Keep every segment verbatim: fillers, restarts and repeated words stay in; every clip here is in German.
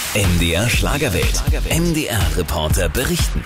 M D R Schlagerwelt. M D R-Reporter berichten.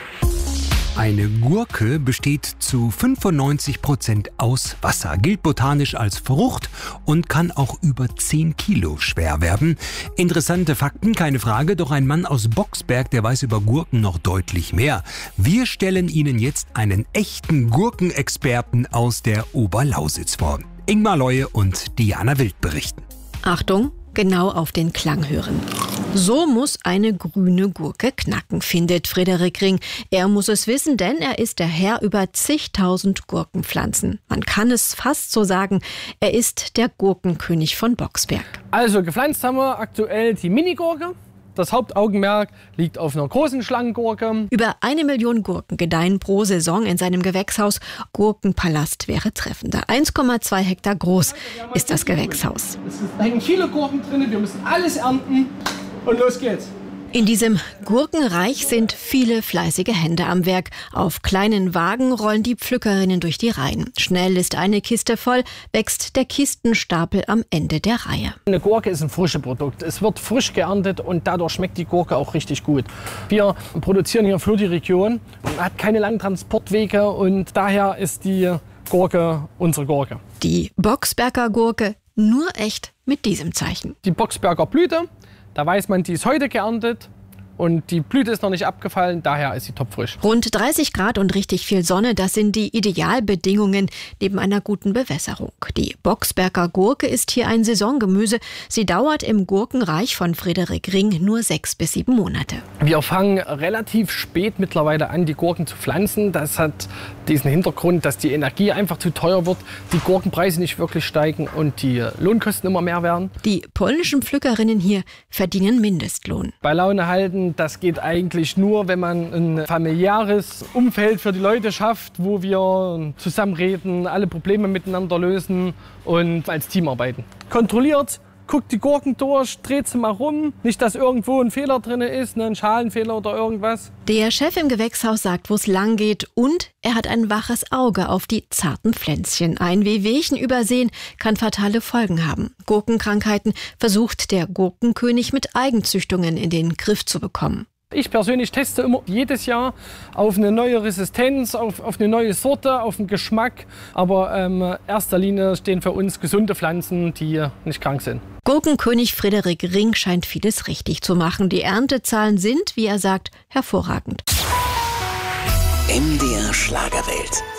Eine Gurke besteht zu fünfundneunzig Prozent aus Wasser, gilt botanisch als Frucht und kann auch über zehn Kilo schwer werden. Interessante Fakten, keine Frage, doch ein Mann aus Boxberg, der weiß über Gurken noch deutlich mehr. Wir stellen Ihnen jetzt einen echten Gurkenexperten aus der Oberlausitz vor. Ingmar Leue und Diana Wild berichten. Achtung, genau auf den Klang hören. So muss eine grüne Gurke knacken, findet Frederik Ring. Er muss es wissen, denn er ist der Herr über zigtausend Gurkenpflanzen. Man kann es fast so sagen, er ist der Gurkenkönig von Boxberg. Also gepflanzt haben wir aktuell die Minigurke. Das Hauptaugenmerk liegt auf einer großen Schlanggurke. Über eine Million Gurken gedeihen pro Saison in seinem Gewächshaus. Gurkenpalast wäre treffender. eins Komma zwei Hektar groß ist das Gewächshaus. Es hängen viele Gurken drin, wir müssen alles ernten und los geht's. In diesem Gurkenreich sind viele fleißige Hände am Werk. Auf kleinen Wagen rollen die Pflückerinnen durch die Reihen. Schnell ist eine Kiste voll, wächst der Kistenstapel am Ende der Reihe. Eine Gurke ist ein frisches Produkt. Es wird frisch geerntet und dadurch schmeckt die Gurke auch richtig gut. Wir produzieren hier für die Region, man hat keine langen Transportwege und daher ist die Gurke unsere Gurke. Die Boxberger Gurke, nur echt mit diesem Zeichen. Die Boxberger Blüte. Da weiß man, die ist heute geerntet und die Blüte ist noch nicht abgefallen, daher ist sie topfrisch. Rund dreißig Grad und richtig viel Sonne, das sind die Idealbedingungen neben einer guten Bewässerung. Die Boxberger Gurke ist hier ein Saisongemüse. Sie dauert im Gurkenreich von Frederik Ring nur sechs bis sieben Monate. Wir fangen relativ spät mittlerweile an, die Gurken zu pflanzen. Das hat diesen Hintergrund, dass die Energie einfach zu teuer wird, die Gurkenpreise nicht wirklich steigen und die Lohnkosten immer mehr werden. Die polnischen Pflückerinnen hier verdienen Mindestlohn. Bei Laune halten, das geht eigentlich nur, wenn man ein familiäres Umfeld für die Leute schafft, wo wir zusammenreden, alle Probleme miteinander lösen und als Team arbeiten. Kontrolliert, guckt die Gurken durch, dreht sie mal rum. Nicht, dass irgendwo ein Fehler drin ist, ein Schalenfehler oder irgendwas. Der Chef im Gewächshaus sagt, wo es lang geht, und er hat ein waches Auge auf die zarten Pflänzchen. Ein Wehwehchen übersehen kann fatale Folgen haben. Gurkenkrankheiten versucht der Gurkenkönig mit Eigenzüchtungen in den Griff zu bekommen. Ich persönlich teste immer jedes Jahr auf eine neue Resistenz, auf, auf eine neue Sorte, auf den Geschmack. Aber in ähm, erster Linie stehen für uns gesunde Pflanzen, die nicht krank sind. Gurkenkönig Frederik Ring scheint vieles richtig zu machen. Die Erntezahlen sind, wie er sagt, hervorragend. M D R Schlagerwelt.